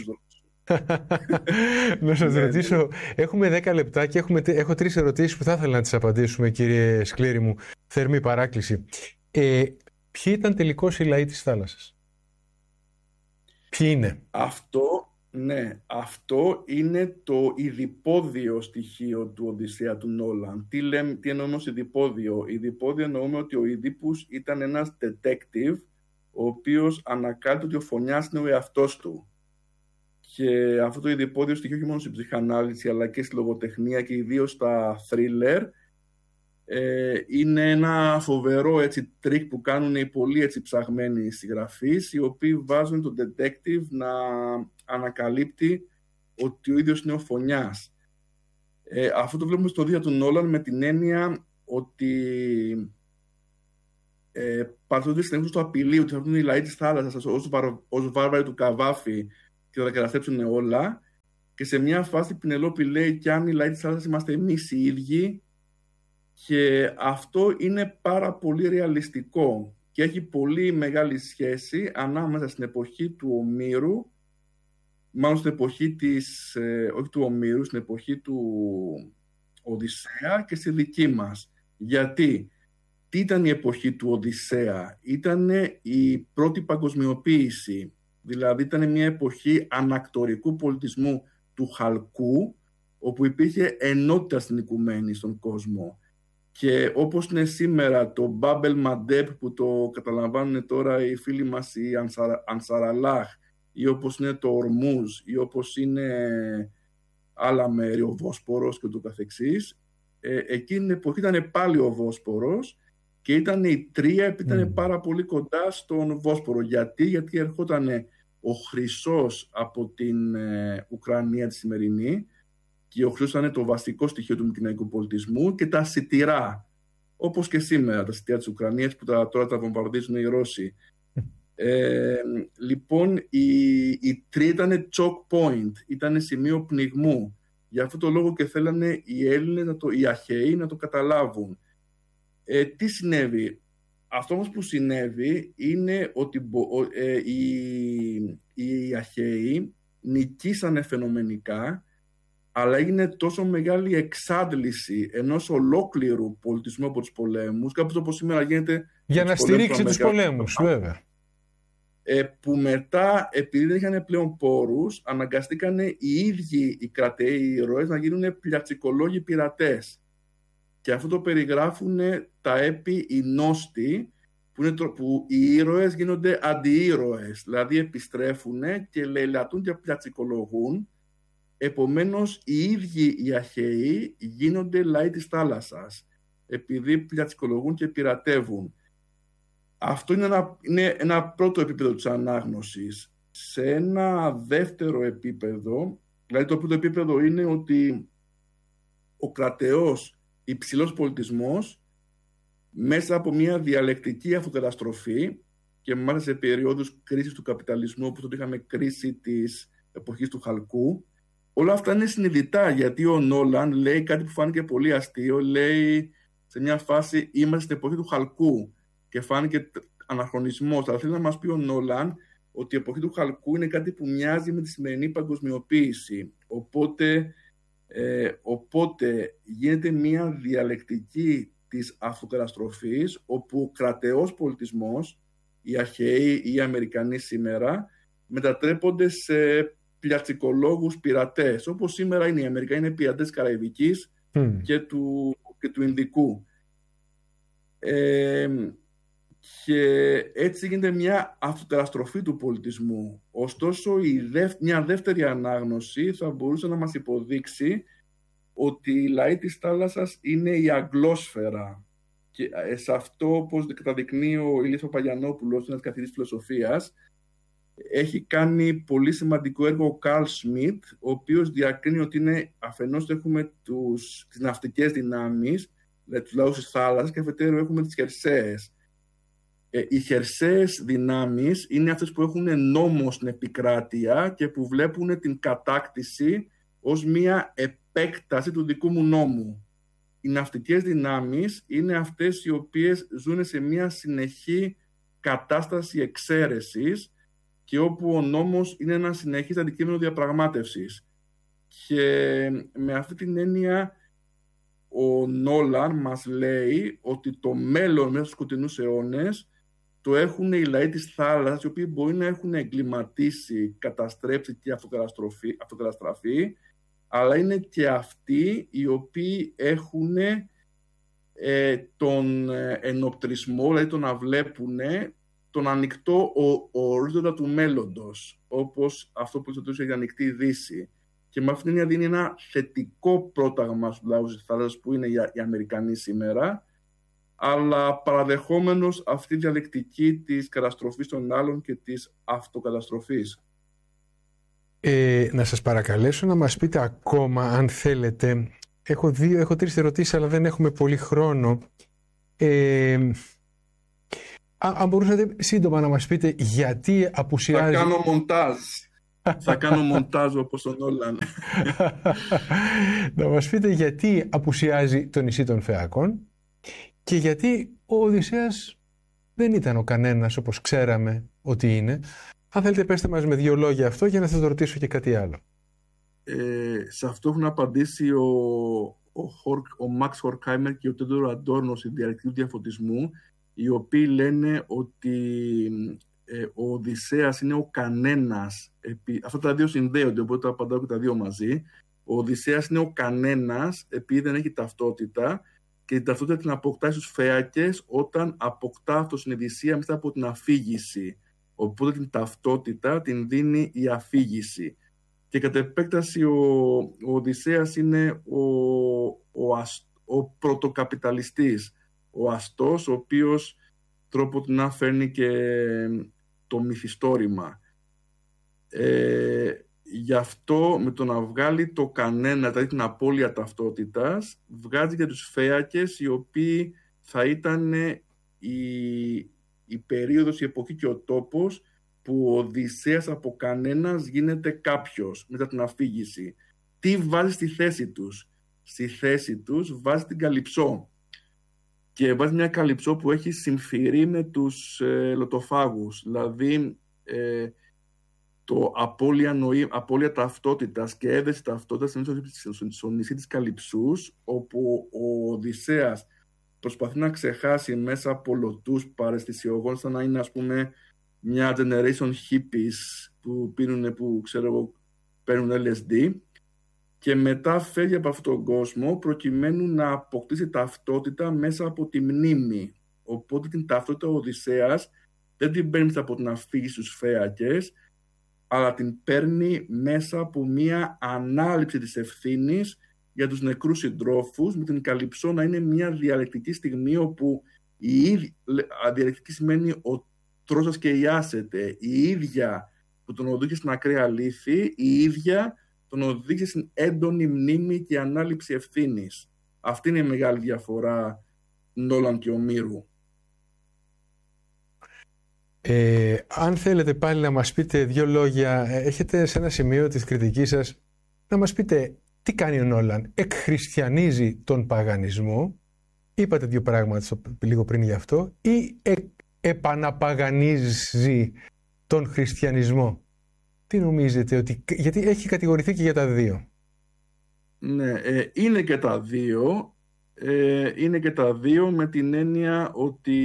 Να σας ρωτήσω, έχουμε 10 λεπτά και έχω 3 ερωτήσεις που θα ήθελα να τις απαντήσουμε, κύριε Σκλήρη μου. Θερμή παράκληση. Ποιοι ήταν τελικώς οι λαοί της θάλασσας? Ποιοι είναι? Αυτό είναι το ειδιπόδιο στοιχείο του Οδυσσέα του Νόλαν. Τι εννοούμε ως ειδιπόδιο? Ειδιπόδιο εννοούμε ότι ο Ειδίπους ήταν ένας detective, ο οποίος ανακάλυπτε ότι ο Φωνιάς είναι ο εαυτός του. Και αυτό το ειδιπόδιο στοιχείο όχι μόνο στην ψυχανάλυση, αλλά και στη λογοτεχνία και ιδίως στα thriller, είναι ένα φοβερό τρίκ που κάνουν οι πολύ ψαγμένοι συγγραφείς, οι οποίοι βάζουν τον detective να ανακαλύπτει ότι ο ίδιος είναι ο Φωνιάς. Αυτό το βλέπουμε στο βίντεο του Νόλαν με την έννοια ότι παρθούνται συνέχεια στο απειλή ότι θα έρθουν οι λαοί της θάλασσας ως βάρβαροι του Καβάφη και θα τα καταστρέψουν όλα. Και σε μια φάση η Πινελόπη λέει: κι αν οι λαοί της θάλασσας είμαστε εμείς οι ίδιοι. Και αυτό είναι πάρα πολύ ρεαλιστικό και έχει πολύ μεγάλη σχέση ανάμεσα στην εποχή του Ομήρου, μάλλον στην εποχή όχι του Ομήρου, στην εποχή του Οδυσσέα και στη δική μας. Γιατί τι ήταν η εποχή του Οδυσσέα? Ήταν η πρώτη παγκοσμιοποίηση, δηλαδή ήταν μια εποχή ανακτορικού πολιτισμού του Χαλκού, όπου υπήρχε ενότητα στην οικουμένη στον κόσμο. Και όπως είναι σήμερα το Μπάμπελ Μαντέπ, που το καταλαμβάνουν τώρα οι φίλοι μας οι Ανσαραλάχ, ή όπως είναι το Ορμούζ, ή όπως είναι άλλα μέρη, ο Βόσπορος και το καθεξής, εκείνη την εποχή ήταν πάλι ο Βόσπορος και ήταν η Τρία, επειδή ήταν πάρα πολύ κοντά στον Βόσπορο. Γιατί ερχόταν ο Χρυσός από την Ουκρανία τη σημερινή, και ο Χρυσός ήταν το βασικό στοιχείο του μικηναϊκού πολιτισμού, και τα σιτηρά, όπως και σήμερα τα σιτηρά της Ουκρανίας που τώρα τα βομβαρδίζουν οι Ρώσοι. Λοιπόν, η Τρία ήταν choke point, ήταν σημείο πνιγμού. Γι' αυτό το λόγο και θέλανε οι Έλληνες, οι Αχαιοί, να το καταλάβουν. Τι συνέβη? Αυτό όμως που συνέβη είναι ότι οι Αχαιοί νικήσανε φαινομενικά, αλλά έγινε τόσο μεγάλη εξάντληση ενός ολόκληρου πολιτισμού από τους πολέμους, κάπως όπως σήμερα γίνεται για να στηρίξει τους πολέμους, βέβαια. Που μετά, επειδή δεν είχαν πλέον πόρους, αναγκαστήκαν οι ίδιοι οι κρατέοι, οι ήρωες, να γίνουν πλιατσικολόγοι πειρατές. Και αυτό το περιγράφουν τα έπι οι Νόστοι, που οι ήρωες γίνονται αντιήρωες, δηλαδή επιστρέφουν και λαιλατούν και πλιατσικολογούν. Επομένως, οι ίδιοι οι Αχαιοί γίνονται λαοί της θάλασσας, επειδή πλιατσικολογούν και πειρατεύουν. Αυτό είναι ένα πρώτο επίπεδο της ανάγνωσης. Σε ένα δεύτερο επίπεδο, δηλαδή το πρώτο επίπεδο είναι ότι ο κρατεός υψηλός πολιτισμός, μέσα από μια διαλεκτική αυτοκαταστροφή, και μάλιστα σε περιόδους κρίσης του καπιταλισμού, όπως τότε είχαμε κρίση της εποχής του Χαλκού, όλα αυτά είναι συνειδητά, γιατί ο Νόλαν λέει κάτι που φάνηκε πολύ αστείο. Λέει σε μια φάση: είμαστε στην εποχή του Χαλκού, και φάνηκε αναχρονισμός. Αλλά θέλει να μας πει ο Νόλαν ότι η εποχή του Χαλκού είναι κάτι που μοιάζει με τη σημερινή παγκοσμιοποίηση. Οπότε γίνεται μια διαλεκτική της αυτοκαταστροφής, όπου ο κρατεός πολιτισμός, οι Αχαιοί ή οι Αμερικανοί σήμερα, μετατρέπονται σε πλιατσικολόγους πειρατές, όπως σήμερα είναι οι Αμερικανοί, είναι πειρατές Καραϊβικής και του Ινδικού. Και έτσι γίνεται μια αυτοκαταστροφή του πολιτισμού. Ωστόσο, μια δεύτερη ανάγνωση θα μπορούσε να μας υποδείξει ότι οι λαοί της θάλασσας είναι η αγγλόσφαιρα. Και σε αυτό, όπως καταδεικνύει ο Ηλίας Παπαγιαννόπουλος, ένας καθηγητής φιλοσοφίας, έχει κάνει πολύ σημαντικό έργο ο Καρλ Σμιτ, ο οποίος διακρίνει ότι είναι, αφενός έχουμε τις ναυτικές δυνάμεις, δηλαδή τους λαούς της θάλασσας, και αφετέρου έχουμε τις χερσαίες. Οι χερσαίες δυνάμεις είναι αυτές που έχουν νόμο στην επικράτεια και που βλέπουν την κατάκτηση ως μία επέκταση του δικού μου νόμου. Οι ναυτικές δυνάμεις είναι αυτές οι οποίες ζουν σε μία συνεχή κατάσταση εξαίρεσης και όπου ο νόμος είναι ένα συνεχής αντικείμενο διαπραγμάτευσης. Και με αυτή την έννοια ο Νόλαν μας λέει ότι το μέλλον μέσα στους σκοτεινούς αιώνες το έχουν οι λαοί της θάλασσας, οι οποίοι μπορεί να έχουν εγκληματίσει, καταστρέψει και αυτοκαταστραφεί, αλλά είναι και αυτοί οι οποίοι έχουν τον ενοπτρισμό, δηλαδή το να βλέπουν τον ανοιχτό ορίζοντα του μέλλοντος, όπως αυτό που ζητούσε για ανοιχτή δύση. Και με αυτήν την έννοια δίνει ένα θετικό πρόταγμα στους λαούς της θάλασσας που είναι οι Αμερικανοί σήμερα, αλλά παραδεχόμενος αυτή τη διαλεκτική της καταστροφής των άλλων και της αυτοκαταστροφής. Να σας παρακαλέσω να μας πείτε ακόμα, αν θέλετε, έχω 3 ερωτήσεις, αλλά δεν έχουμε πολύ χρόνο. Αν μπορούσατε σύντομα να μας πείτε γιατί απουσιάζει... Θα κάνω μοντάζ. Θα κάνω μοντάζ όπως τον Νόλαν. Να μας πείτε γιατί απουσιάζει το νησί των Φαιακών και γιατί ο Οδυσσέας δεν ήταν ο κανένας όπως ξέραμε ότι είναι. Αν θέλετε πέστε μας με 2 λόγια αυτό για να σας ρωτήσω και κάτι άλλο. Σε αυτό έχουν απαντήσει ο Μαξ Χορκάιμερ και ο Τέντορο Αντόρνο στη διαλεκτική του διαφωτισμού, οι οποίοι λένε ότι ο Οδυσσέας είναι ο κανένας. Αυτά τα δύο συνδέονται, οπότε απαντάω και τα δύο μαζί. Ο Οδυσσέας είναι ο κανένας επειδή δεν έχει ταυτότητα και την ταυτότητα την αποκτά στους Φαίκες όταν αποκτά αυτοσυνειδησία μετά από την αφήγηση. Οπότε την ταυτότητα την δίνει η αφήγηση. Και κατ' επέκταση ο Οδυσσέας είναι ο πρωτοκαπιταλιστής, ο αστός, ο οποίος τρόπο να φέρνει και το μυθιστόρημα. Γι' αυτό με το να βγάλει το κανένα, δηλαδή την απώλεια ταυτότητας, βγάζει για τους Φαίκες, οι οποίοι θα ήταν η περίοδος, η εποχή και ο τόπος που ο Οδυσσέας από κανένας γίνεται κάποιος μετά την αφήγηση. Τι βάζει στη θέση τους? Στη θέση τους βάζει την Καλυψό. Και βάζει μια Καλυψό που έχει συμφυρεί με τους λωτοφάγους. Δηλαδή το απώλεια ταυτότητας και έδεση ταυτότητας στο νησί της Καλυψούς, όπου ο Οδυσσέας προσπαθεί να ξεχάσει μέσα από λωτούς παραισθησιογόνους, σαν να είναι, ας πούμε, μια generation hippies που παίρνουν LSD, και μετά φεύγει από αυτόν τον κόσμο προκειμένου να αποκτήσει ταυτότητα μέσα από τη μνήμη. Οπότε την ταυτότητα ο Οδυσσέας δεν την παίρνει από την αφήγηση στους Φαίκες, αλλά την παίρνει μέσα από μια ανάληψη της ευθύνης για τους νεκρούς συντρόφους, με την Καλυψό να είναι μια διαλεκτική στιγμή όπου διαλεκτική σημαίνει ο Τρώσας και ιάσεται, η ίδια που τον οδήγησε στην ακραία λύθη, η ίδια τον οδήγησε στην έντονη μνήμη και ανάληψη ευθύνης. Αυτή είναι η μεγάλη διαφορά Νόλαν και Ομήρου. Αν θέλετε πάλι να μας πείτε 2 λόγια, έχετε σε ένα σημείο της κριτικής σας να μας πείτε τι κάνει ο Νόλαν. Εκχριστιανίζει τον παγανισμό, είπατε 2 πράγματα λίγο πριν γι' αυτό, ή επαναπαγανίζει τον χριστιανισμό? Τι νομίζετε ότι... Γιατί έχει κατηγορηθεί και για τα 2. Ναι, είναι και τα 2. Είναι και τα 2 με την έννοια ότι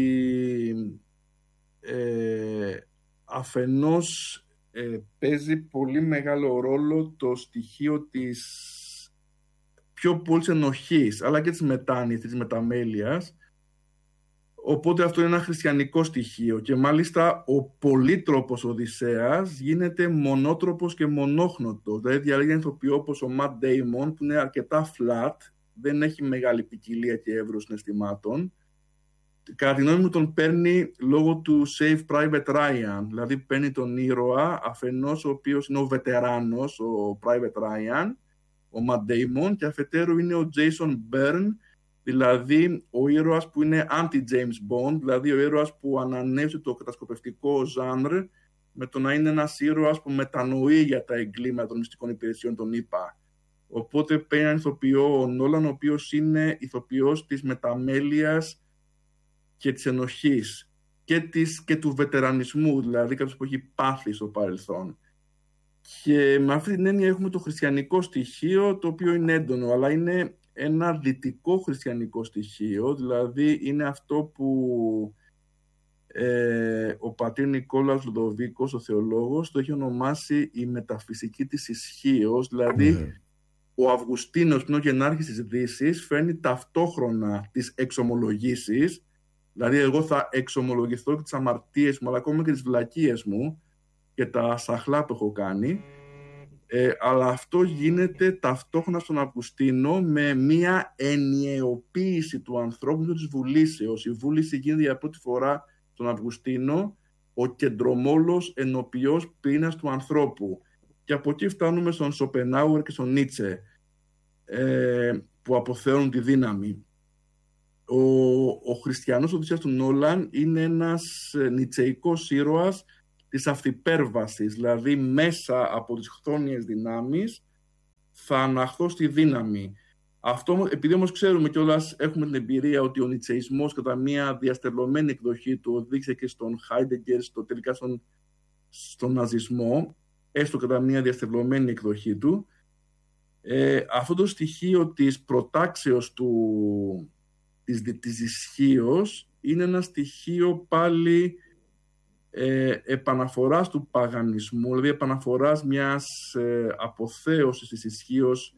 αφενός παίζει πολύ μεγάλο ρόλο το στοιχείο της πιο πολλής ενοχής, αλλά και της μετάνοιας, της μεταμέλειας. Οπότε αυτό είναι ένα χριστιανικό στοιχείο και μάλιστα ο πολύτροπος Οδυσσέας γίνεται μονότροπος και μονόχνοτος. Δηλαδή διαλέγει ένα ηθοποιό όπως ο Matt Damon που είναι αρκετά flat, δεν έχει μεγάλη ποικιλία και εύρος συναισθημάτων. Κατά τη γνώμη μου τον παίρνει λόγω του Save Private Ryan, δηλαδή παίρνει τον ήρωα αφενός ο οποίος είναι ο βετεράνος, ο Private Ryan, ο Matt Damon, και αφετέρου είναι ο Jason Bourne, δηλαδή ο ήρωας που είναι anti-James Bond, δηλαδή ο ήρωας που ανανέωσε το κατασκοπευτικό ζάνρ με το να είναι ένας ήρωας που μετανοεί για τα εγκλήματα των μυστικών υπηρεσιών των ΗΠΑ. Οπότε παίρνει έναν ηθοποιό, ο Νόλαν, ο οποίος είναι ηθοποιός της μεταμέλειας και της ενοχής και του βετερανισμού, δηλαδή κάποιος που έχει πάθει στο παρελθόν. Και με αυτή την έννοια έχουμε το χριστιανικό στοιχείο, το οποίο είναι έντονο, αλλά είναι ένα δυτικό χριστιανικό στοιχείο, δηλαδή είναι αυτό που ο πατήρ Νικόλαος Λουδοβίκος, ο θεολόγος, το έχει ονομάσει η μεταφυσική της ισχύος, δηλαδή ο Αυγουστίνος, που είναι ο γενάρχης της Δύσης, φέρνει ταυτόχρονα τις εξομολογήσεις, δηλαδή εγώ θα εξομολογηθώ και τις αμαρτίες μου, αλλά ακόμα και τις βλακίες μου και τα σαχλά που έχω κάνει, αλλά αυτό γίνεται ταυτόχρονα στον Αυγουστίνο με μία ενιαιοποίηση του ανθρώπου και της βουλήσεως. Η βούληση γίνεται για πρώτη φορά στον Αυγουστίνο ο κεντρομόλος ενοποιός πυρήνας του ανθρώπου. Και από εκεί φτάνουμε στον Σοπενάουερ και στον Νίτσε, που αποθεώνουν τη δύναμη. Ο χριστιανός Οδυσσέας του Νόλαν είναι ένας νιτσεϊκός ήρωας της αυθυπέρβασης, δηλαδή μέσα από τις χθόνιες δυνάμεις θα αναχθώ στη δύναμη. Αυτό, επειδή όμως ξέρουμε κιόλας, έχουμε την εμπειρία ότι ο νιτσεϊσμός κατά μια διαστρεβλωμένη εκδοχή του οδήγησε και στον Χάιντεγκερ, τελικά στον ναζισμό, έστω κατά μια διαστρεβλωμένη εκδοχή του. Αυτό το στοιχείο της προτάξεως της ισχύως είναι ένα στοιχείο πάλι επαναφοράς του παγανισμού, δηλαδή επαναφοράς μιας αποθέωσης της ισχύως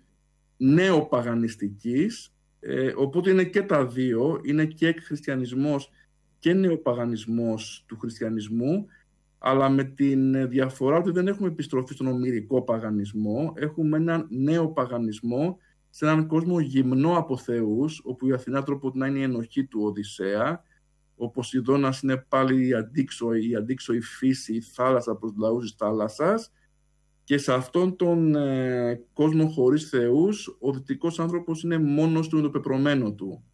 νεοπαγανιστικής, οπότε είναι και τα δύο, είναι και χριστιανισμός και νεοπαγανισμός του χριστιανισμού, αλλά με την διαφορά ότι δεν έχουμε επιστροφή στον ομηρικό παγανισμό, έχουμε έναν νέο παγανισμό σε έναν κόσμο γυμνό από θεούς, όπου η Αθηνά τρόποντινά είναι η ενοχή του Οδυσσέα, ο Ποσειδώνας είναι πάλι η αντίξωη φύση, η θάλασσα προς λαούς της θάλασσας, και σε αυτόν τον κόσμο χωρίς θεούς, ο δυτικός άνθρωπος είναι μόνος του με το πεπρωμένο του.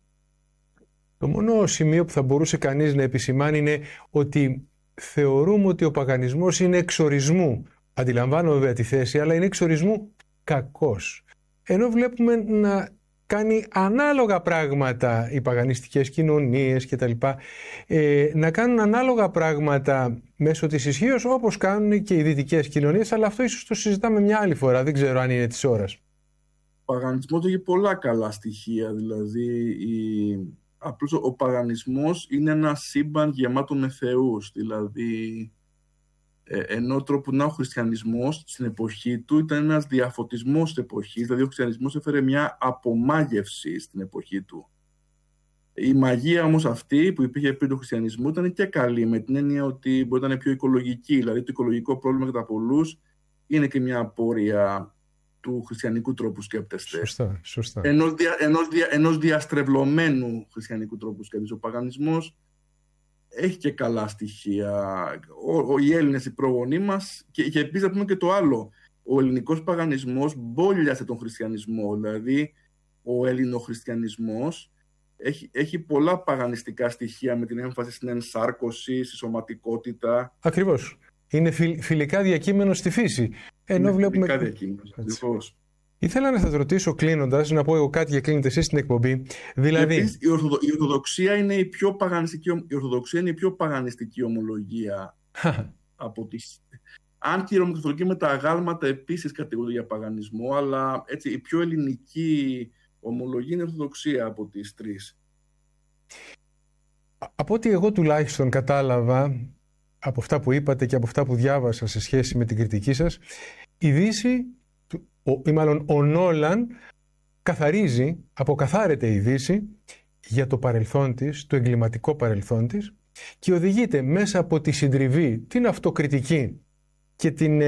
Το μόνο σημείο που θα μπορούσε κανείς να επισημάνει είναι ότι θεωρούμε ότι ο παγανισμός είναι εξορισμού. Αντιλαμβάνω βέβαια τη θέση, αλλά είναι εξορισμού κακός. Ενώ βλέπουμε να κάνει ανάλογα πράγματα οι παγανιστικές κοινωνίες και τα λοιπά, να κάνουν ανάλογα πράγματα μέσω της ισχύως, όπως κάνουν και οι δυτικές κοινωνίες, αλλά αυτό ίσως το συζητάμε μια άλλη φορά, δεν ξέρω αν είναι της ώρας. Ο παγανισμός έχει πολλά καλά στοιχεία, δηλαδή απλώς ο παγανισμός είναι ένα σύμπαν γεμάτο με θεούς, δηλαδή ενώ τρόπο να ο χριστιανισμός στην εποχή του ήταν ένας διαφωτισμός της εποχής, δηλαδή ο χριστιανισμός έφερε μια απομάγευση στην εποχή του. Η μαγεία όμως αυτή που υπήρχε πριν του χριστιανισμού ήταν και καλή, με την έννοια ότι μπορεί να είναι πιο οικολογική, δηλαδή το οικολογικό πρόβλημα κατά πολλούς είναι και μια απόρρεια του χριστιανικού τρόπου σκέπτεστε. Σωστά. Ενός διαστρεβλωμένου χριστιανικού τρόπου σκέπτεστε. Ο παγανισμός έχει και καλά στοιχεία. Οι Έλληνες, οι προγονείς μας, και επίσης να πούμε και το άλλο. Ο ελληνικός παγανισμός μπόλιασε τον χριστιανισμό. Δηλαδή, ο ελληνοχριστιανισμός έχει πολλά παγανιστικά στοιχεία με την έμφαση στην ενσάρκωση, στη σωματικότητα. Ακριβώς. Είναι φιλικά διακείμενο στη φύση. Ενώ βλέπουμε... Φιλικά διακείμενο, ακριβώς. Ήθελα να σας ρωτήσω κλείνοντας, να πω εγώ κάτι και κλείνετε εσείς στην εκπομπή. Δηλαδή... Η Ορθοδοξία είναι η πιο παγανιστική ομολογία από τις... Αν και η Ρωμαιοκαθολική με τα αγάλματα επίσης κατηγορούνται για παγανισμό, αλλά έτσι, η πιο ελληνική ομολογία είναι η Ορθοδοξία από τις τρεις. Από ό,τι εγώ τουλάχιστον κατάλαβα, από αυτά που είπατε και από αυτά που διάβασα σε σχέση με την κριτική σας, η Δύση, ή μάλλον ο Νόλαν, αποκαθάρεται η Δύση για το παρελθόν της, το εγκληματικό παρελθόν της, και οδηγείται μέσα από τη συντριβή, την αυτοκριτική και την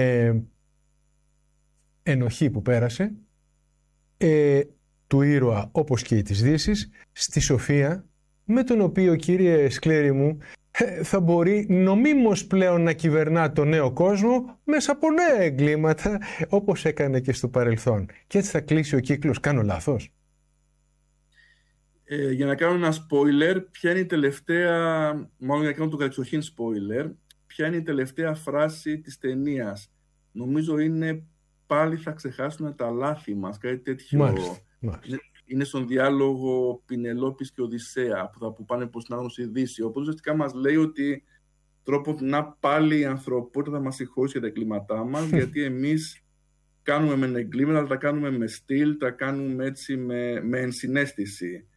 ενοχή που πέρασε του ήρωα όπως και της Δύσης, στη σοφία, με τον οποίο, κύριε Σκλήρη μου, θα μπορεί νομίμως πλέον να κυβερνά το νέο κόσμο μέσα από νέα εγκλήματα, όπως έκανε και στο παρελθόν. Και έτσι θα κλείσει ο κύκλος. Κάνω λάθος? Για να κάνω ένα spoiler, ποια είναι η τελευταία, μάλλον για να κάνω το κατεξοχήν spoiler, ποια είναι η τελευταία φράση της ταινίας? Νομίζω είναι «Πάλι θα ξεχάσουμε τα λάθη μας», κάτι τέτοιο. Μάλιστα. Είναι στον διάλογο Πινελόπης και Οδυσσέα που πάνε προς την άγνωση Δύση. Οπότε ουσιαστικά μας λέει ότι τρόπο να πάλι η ανθρωπότητα θα μας συγχωρήσει για τα εγκλήματά μας, γιατί εμείς κάνουμε με εγκλήματα, αλλά τα κάνουμε με στυλ, τα κάνουμε έτσι με ενσυναίσθηση.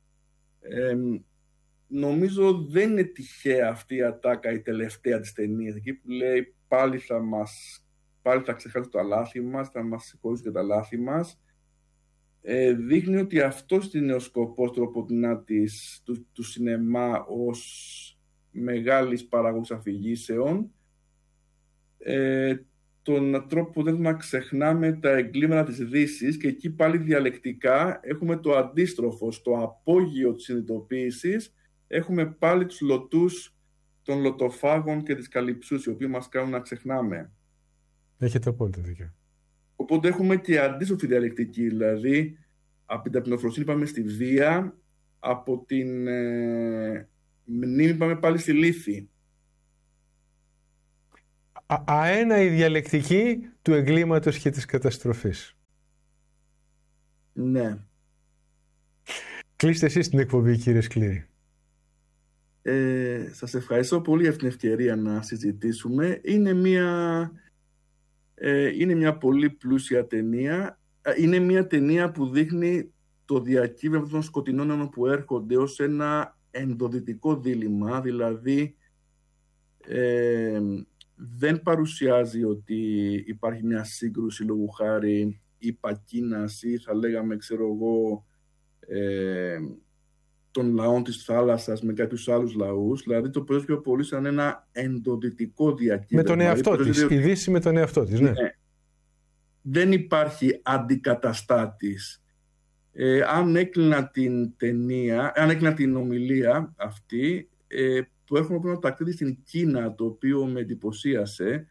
Νομίζω δεν είναι τυχαία αυτή η ατάκα, η τελευταία της ταινίας, εκεί που λέει πάλι θα ξεχάσουν τα λάθη μας, θα μας συγχωρήσουν για τα λάθη μας. Δείχνει ότι αυτός είναι ο σκοπός του σινεμά ως μεγάλης παραγωγής αφηγήσεων, τον τρόπο που δεν να ξεχνάμε τα εγκλήματα της Δύσης, και εκεί πάλι διαλεκτικά έχουμε το αντίστροφο, στο απόγειο της συνειδητοποίησης έχουμε πάλι τους λωτούς των λωτοφάγων και της καλυψούς, οι οποίοι μας κάνουν να ξεχνάμε. Έχετε απόλυτα δίκιο. Οπότε έχουμε και αντίστροφη διαλεκτική, δηλαδή από την ταπεινοφροσύνη πάμε στη βία, Από την μνήμη πάμε πάλι στη λύθη. Αένα η διαλεκτική του εγκλήματος και της καταστροφής. Ναι. Κλείστε εσείς την εκπομπή, κύριε Σκλήρη. Σας ευχαριστώ πολύ για την ευκαιρία να συζητήσουμε. Είναι μια πολύ πλούσια ταινία. Είναι μια ταινία που δείχνει το διακύβευμα των σκοτεινών αιώνων που έρχονται ως ένα ενδοδυτικό δίλημμα, δηλαδή δεν παρουσιάζει ότι υπάρχει μια σύγκρουση λόγου χάρη ΙΠΑ-Κίνας ή θα λέγαμε, ξέρω εγώ, των λαών της θάλασσας με κάποιους άλλους λαούς. Δηλαδή το παίζει πιο πολύ σαν ένα ενδοδυτικό διακύβευμα. Με τον εαυτό της, η Δύση με τον εαυτό της, ναι. Δεν υπάρχει αντικαταστάτης. Αν έκλεινα την ομιλία αυτή, που έχουμε ένα ταξίδι στην Κίνα, το οποίο με εντυπωσίασε,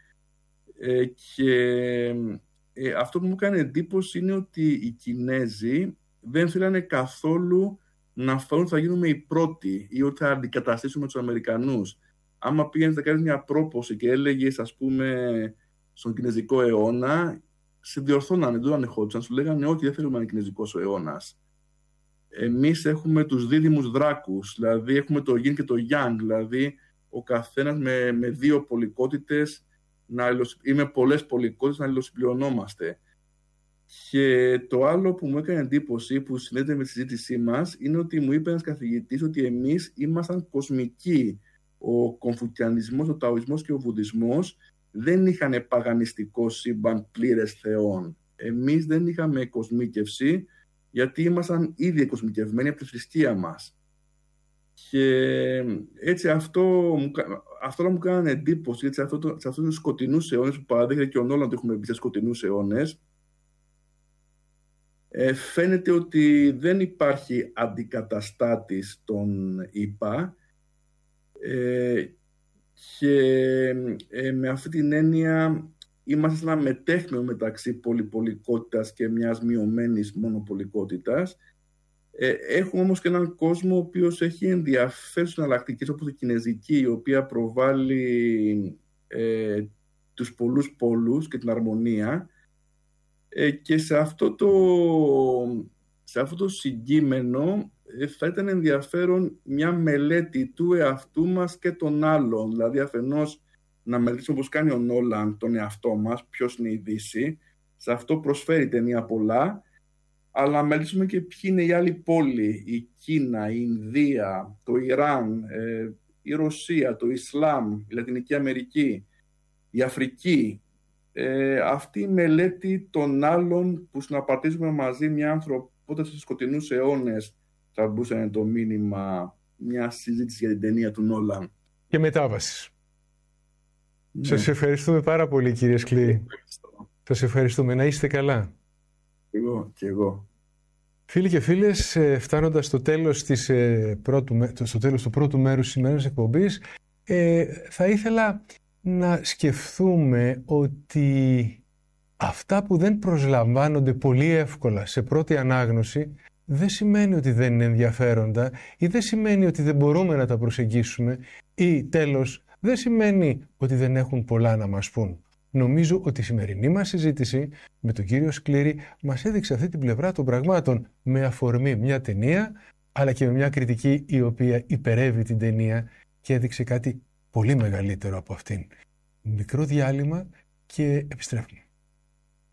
και αυτό που μου έκανε εντύπωση είναι ότι οι Κινέζοι δεν θέλανε καθόλου να φέρουν ότι θα γίνουμε οι πρώτοι ή ότι θα αντικαταστήσουμε τους Αμερικανούς. Άμα πήγαινες να κάνεις μια πρόποση και έλεγες, ας πούμε, στον Κινέζικο αιώνα, σε διορθώνανε, δεν ανεχόντουσαν, σου λέγανε όχι, δεν θέλουμε να είναι Κινέζικος ο αιώνας. Εμείς έχουμε τους δίδυμους δράκους, δηλαδή έχουμε το Yin και το Yang, δηλαδή ο καθένας με δύο πολικότητες ή με πολλές πολικότητες να αλληλοσυμπληρωνόμαστε. Και το άλλο που μου έκανε εντύπωση, που συνδέεται με τη συζήτησή μας, είναι ότι μου είπε ένας καθηγητής ότι εμείς ήμασταν κοσμικοί. Ο Κομφουκιανισμός, ο Ταοισμός και ο Βουδισμός δεν είχαν παγανιστικό σύμπαν πλήρες θεών. Εμείς δεν είχαμε κοσμίκευση, γιατί ήμασταν ήδη κοσμικευμένοι από τη θρησκεία μας. Και έτσι αυτό μου κάνει εντύπωση, έτσι σε αυτούς τους σκοτεινούς αιώνες που παραδέχεται και ο Νόλαν ότι έχουμε μπει σε σκοτεινούς αιώνες, φαίνεται ότι δεν υπάρχει αντικαταστάτης των ΙΠΑ, και με αυτή την έννοια είμαστε σε ένα μετέχμιο μεταξύ πολυπολικότητας και μιας μειωμένης μονοπολικότητας. Έχουμε όμως και έναν κόσμο ο οποίος έχει ενδιαφέρουσες εναλλακτικές, όπως η κινεζική, η οποία προβάλλει τους πολλούς πόλους και την αρμονία, και σε αυτό το συγκείμενο θα ήταν ενδιαφέρον μια μελέτη του εαυτού μας και των άλλων. Δηλαδή αφενός να μελετήσουμε όπως κάνει ο Νόλαν τον εαυτό μας, ποιος είναι η Δύση. Σε αυτό προσφέρει η ταινία πολλά, αλλά να μελετήσουμε και ποιοι είναι οι άλλοι πόλοι. Η Κίνα, η Ινδία, το Ιράν, η Ρωσία, το Ισλάμ, η Λατινική Αμερική, η Αφρική. Αυτή η μελέτη των άλλων που συναπαρτίζουμε μαζί μια ανθρωπότητα στους σκοτεινούς αιώνες θα μπορούσε να είναι το μήνυμα μια συζήτηση για την ταινία του Νόλαν. Και μετάβαση. Ναι. Σας ευχαριστούμε πάρα πολύ, κύριε Σκλήρη. Σας ευχαριστούμε. Να είστε καλά. Και εγώ. Φίλοι και φίλες, φτάνοντας στο τέλος, του πρώτου μέρους της σημερινής εκπομπής, θα ήθελα να σκεφτούμε ότι αυτά που δεν προσλαμβάνονται πολύ εύκολα σε πρώτη ανάγνωση δεν σημαίνει ότι δεν είναι ενδιαφέροντα ή δεν σημαίνει ότι δεν μπορούμε να τα προσεγγίσουμε ή τέλος δεν σημαίνει ότι δεν έχουν πολλά να μας πούν. Νομίζω ότι η σημερινή μας συζήτηση με τον κύριο Σκλήρη μας έδειξε αυτή την πλευρά των πραγμάτων με αφορμή μια ταινία, αλλά και με μια κριτική η οποία υπερεύει την ταινία και έδειξε κάτι πολύ μεγαλύτερο από αυτήν. Μικρό διάλειμμα και επιστρέφουμε.